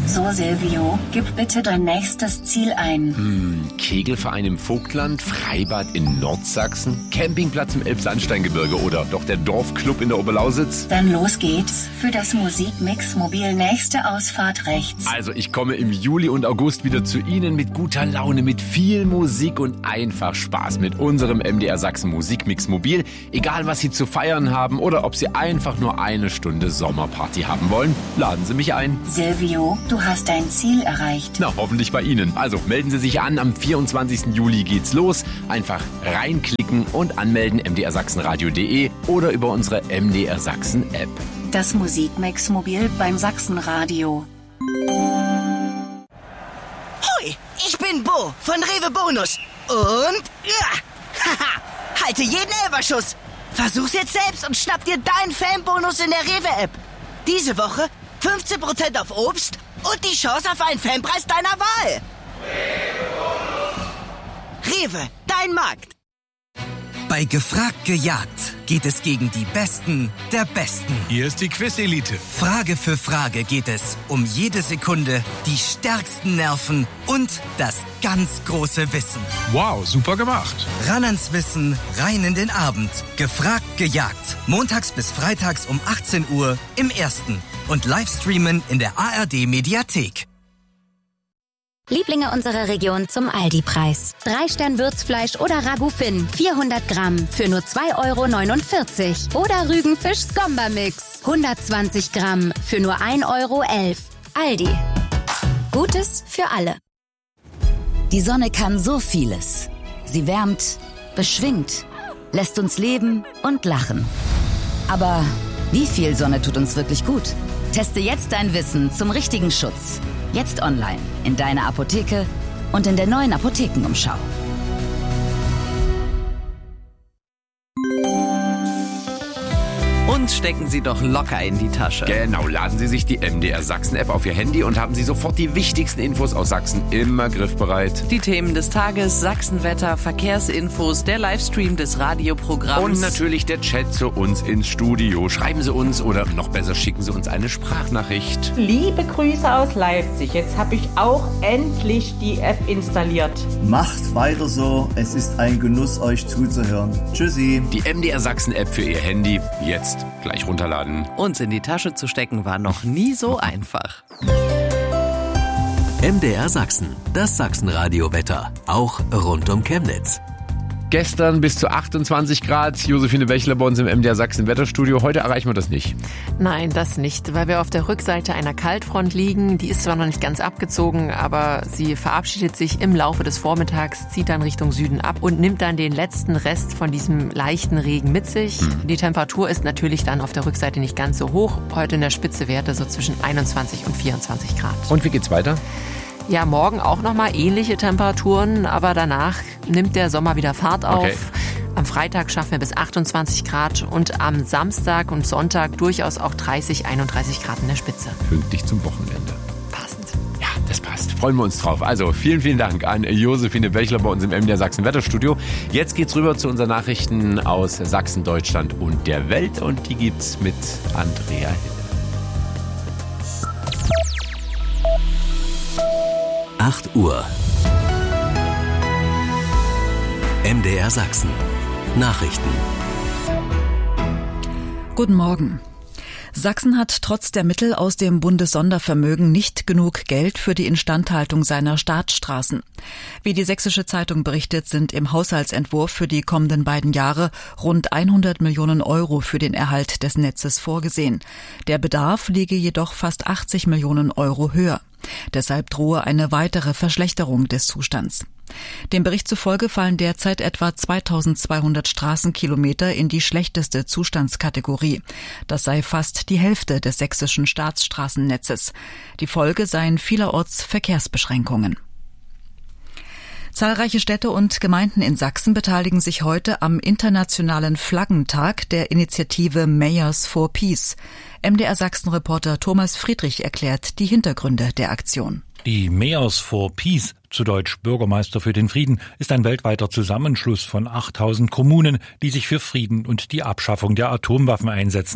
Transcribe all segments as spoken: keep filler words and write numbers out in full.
So Silvio, gib bitte dein nächstes Ziel ein. Hm, Kegelverein im Vogtland, Freibad in Nordsachsen, Campingplatz im Elbsandsteingebirge oder doch der Dorfclub in der Oberlausitz? Dann los geht's für das Musikmix-Mobil nächste Ausfahrt rechts. Also ich komme im Juli und August wieder zu Ihnen mit guter Laune, mit viel Musik und einfach Spaß mit unserem M D R Sachsen Musikmix-Mobil. Egal was Sie zu feiern haben oder ob Sie einfach nur eine Stunde Sommerparty haben wollen, laden Sie mich ein. Silvio, du hast dein Ziel erreicht. Na, hoffentlich bei Ihnen. Also melden Sie sich an, am vierundzwanzigsten Juli geht's los. Einfach reinklicken und anmelden m d r sachsenradio punkt d e oder über unsere M D R Sachsen App. Das Musikmix-Mobil beim Sachsenradio. Hoi, ich bin Bo von Rewe Bonus. Und ja, haha, halte jeden Elberschuss. Versuch's jetzt selbst und schnapp dir deinen Fanbonus in der Rewe-App. Diese Woche fünfzehn Prozent auf Obst und die Chance auf einen Fanpreis deiner Wahl. Rewe, dein Markt. Bei Gefragt gejagt geht es gegen die Besten der Besten. Hier ist die Quiz-Elite. Frage für Frage geht es um jede Sekunde, die stärksten Nerven und das ganz große Wissen. Wow, super gemacht. Ran ans Wissen, rein in den Abend. Gefragt gejagt. Montags bis freitags um achtzehn Uhr im Ersten. Und Livestreamen in der A R D-Mediathek. Lieblinge unserer Region zum Aldi-Preis. Drei Stern Würzfleisch oder Ragout Finn, vierhundert Gramm für nur zwei Euro neunundvierzig. Oder Rügenfisch Skomba-Mix, hundertzwanzig Gramm für nur ein Euro elf. Aldi. Gutes für alle. Die Sonne kann so vieles. Sie wärmt, beschwingt, lässt uns leben und lachen. Aber wie viel Sonne tut uns wirklich gut? Teste jetzt dein Wissen zum richtigen Schutz. Jetzt online, in deiner Apotheke und in der neuen Apothekenumschau. Uns stecken Sie doch locker in die Tasche. Genau, laden Sie sich die M D R Sachsen App auf Ihr Handy und haben Sie sofort die wichtigsten Infos aus Sachsen immer griffbereit. Die Themen des Tages, Sachsenwetter, Verkehrsinfos, der Livestream des Radioprogramms. Und natürlich der Chat zu uns ins Studio. Schreiben Sie uns oder noch besser schicken Sie uns eine Sprachnachricht. Liebe Grüße aus Leipzig. Jetzt habe ich auch endlich die App installiert. Macht weiter so. Es ist ein Genuss, euch zuzuhören. Tschüssi. Die M D R Sachsen App für Ihr Handy. Jetzt gleich runterladen. Uns in die Tasche zu stecken war noch nie so einfach. M D R Sachsen, das Sachsenradio-Wetter, auch rund um Chemnitz. Gestern bis zu achtundzwanzig Grad. Josephine Bächler bei uns im M D R Sachsen Wetterstudio. Heute erreichen wir das nicht. Nein, das nicht, weil wir auf der Rückseite einer Kaltfront liegen. Die ist zwar noch nicht ganz abgezogen, aber sie verabschiedet sich im Laufe des Vormittags, zieht dann Richtung Süden ab und nimmt dann den letzten Rest von diesem leichten Regen mit sich. Hm. Die Temperatur ist natürlich dann auf der Rückseite nicht ganz so hoch. Heute in der Spitze Werte so zwischen einundzwanzig und vierundzwanzig Grad. Und wie geht's weiter? Ja, morgen auch nochmal ähnliche Temperaturen, aber danach nimmt der Sommer wieder Fahrt auf. Okay. Am Freitag schaffen wir bis achtundzwanzig Grad und am Samstag und Sonntag durchaus auch dreißig, einunddreißig Grad in der Spitze. Pünktlich zum Wochenende. Passend. Ja, das passt. Freuen wir uns drauf. Also vielen, vielen Dank an Josephine Bächler bei uns im M D R Sachsen Wetterstudio. Jetzt geht's rüber zu unseren Nachrichten aus Sachsen, Deutschland und der Welt und die gibt's mit Andrea Hill. acht Uhr. M D R Sachsen. Nachrichten. Guten Morgen. Sachsen hat trotz der Mittel aus dem Bundessondervermögen nicht genug Geld für die Instandhaltung seiner Staatsstraßen. Wie die Sächsische Zeitung berichtet, sind im Haushaltsentwurf für die kommenden beiden Jahre rund hundert Millionen Euro für den Erhalt des Netzes vorgesehen. Der Bedarf liege jedoch fast achtzig Millionen Euro höher. Deshalb drohe eine weitere Verschlechterung des Zustands. Dem Bericht zufolge fallen derzeit etwa zweitausendzweihundert Straßenkilometer in die schlechteste Zustandskategorie. Das sei fast die Hälfte des sächsischen Staatsstraßennetzes. Die Folge seien vielerorts Verkehrsbeschränkungen. Zahlreiche Städte und Gemeinden in Sachsen beteiligen sich heute am internationalen Flaggentag der Initiative Mayors for Peace. M D R Sachsen-Reporter Thomas Friedrich erklärt die Hintergründe der Aktion. Die Mayors for Peace, zu Deutsch Bürgermeister für den Frieden, ist ein weltweiter Zusammenschluss von achttausend Kommunen, die sich für Frieden und die Abschaffung der Atomwaffen einsetzen.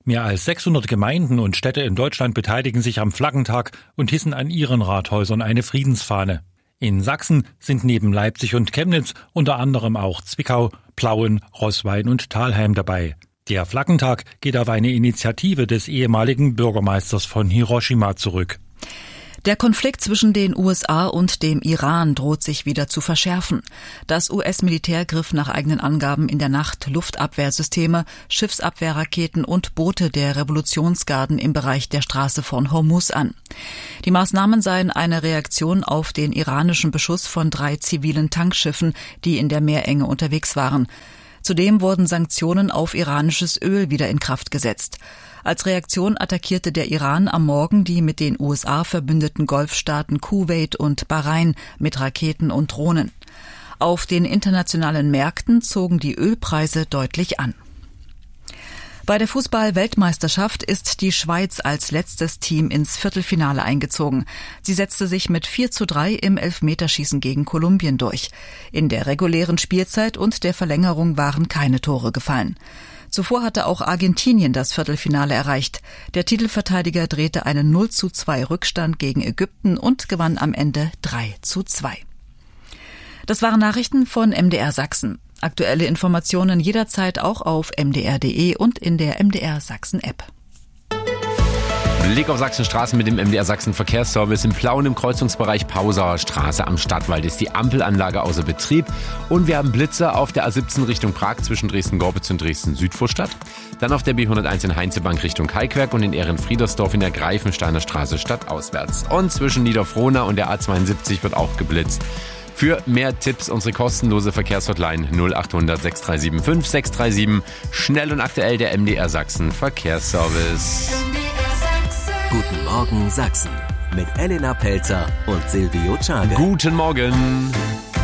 Mehr als sechshundert Gemeinden und Städte in Deutschland beteiligen sich am Flaggentag und hissen an ihren Rathäusern eine Friedensfahne. In Sachsen sind neben Leipzig und Chemnitz unter anderem auch Zwickau, Plauen, Roßwein und Thalheim dabei. Der Flaggentag geht auf eine Initiative des ehemaligen Bürgermeisters von Hiroshima zurück. Der Konflikt zwischen den U S A und dem Iran droht sich wieder zu verschärfen. Das U S-Militär griff nach eigenen Angaben in der Nacht Luftabwehrsysteme, Schiffsabwehrraketen und Boote der Revolutionsgarden im Bereich der Straße von Hormuz an. Die Maßnahmen seien eine Reaktion auf den iranischen Beschuss von drei zivilen Tankschiffen, die in der Meerenge unterwegs waren. Zudem wurden Sanktionen auf iranisches Öl wieder in Kraft gesetzt. Als Reaktion attackierte der Iran am Morgen die mit den U S A verbündeten Golfstaaten Kuwait und Bahrain mit Raketen und Drohnen. Auf den internationalen Märkten zogen die Ölpreise deutlich an. Bei der Fußball-Weltmeisterschaft ist die Schweiz als letztes Team ins Viertelfinale eingezogen. Sie setzte sich mit vier zu drei im Elfmeterschießen gegen Kolumbien durch. In der regulären Spielzeit und der Verlängerung waren keine Tore gefallen. Zuvor hatte auch Argentinien das Viertelfinale erreicht. Der Titelverteidiger drehte einen null zu zwei Rückstand gegen Ägypten und gewann am Ende drei zu zwei. Das waren Nachrichten von M D R Sachsen. Aktuelle Informationen jederzeit auch auf m d r punkt d e und in der M D R Sachsen App. Blick auf Sachsenstraßen mit dem M D R Sachsen Verkehrsservice. In Plauen im Kreuzungsbereich Pausauer Straße am Stadtwald ist die Ampelanlage außer Betrieb. Und wir haben Blitzer auf der A siebzehn Richtung Prag zwischen Dresden-Gorbitz und Dresden-Südvorstadt. Dann auf der B hunderteins in Heinzebank Richtung Kalkwerk und in Ehrenfriedersdorf in der Greifensteiner Straße stadtauswärts. Und zwischen Niederfrohna und der A zweiundsiebzig wird auch geblitzt. Für mehr Tipps unsere kostenlose Verkehrshotline null achthundert sechs drei sieben fünf sechs drei sieben. Schnell und aktuell der M D R Sachsen Verkehrsservice. Guten Morgen Sachsen mit Elena Pelzer und Silvio Czage. Guten Morgen.